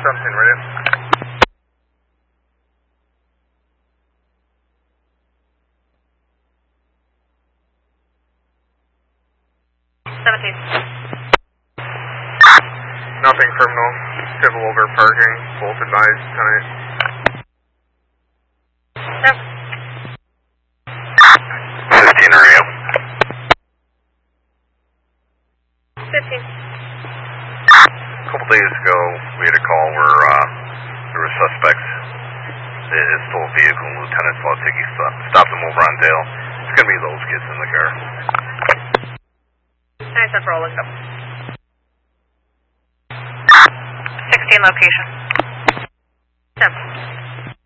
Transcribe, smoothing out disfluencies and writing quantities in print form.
17, radio. Nothing criminal. Civil over parking. Both advised tonight. Yep. 15 radio. 15. A couple days ago, we had a call where there were suspects. It stole a vehicle. Lieutenant Slotiki stopped them over on Dale. It's going to be those kids in the car. Nice, that's rolling up. 16 location.